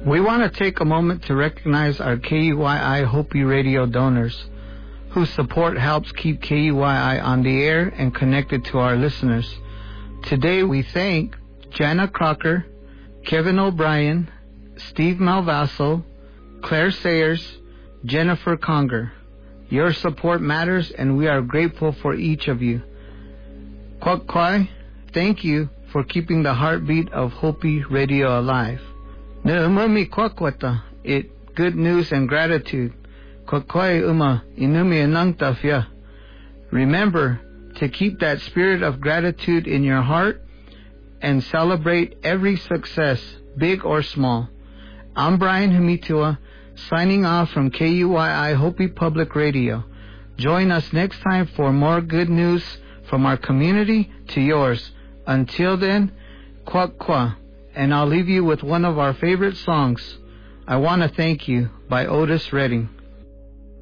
We want to take a moment to recognize our KUYI Hopi Radio donors, whose support helps keep KUYI on the air and connected to our listeners. Today we thank Jana Crocker, Kevin O'Brien, Steve Malvaso, Claire Sayers, Jennifer Conger. Your support matters, and we are grateful for each of you. Kwakwai, thank you for keeping the heartbeat of Hopi Radio alive. Ne'umami kwakwata, it good news and gratitude. Kwakwai uma inumi anangtafya. Remember to keep that spirit of gratitude in your heart and celebrate every success, big or small. I'm Brian Humitua, signing off from KUYI Hopi Public Radio. Join us next time for more good news from our community to yours. Until then, Kwakwa, and I'll leave you with one of our favorite songs, I Want to Thank You by Otis Redding.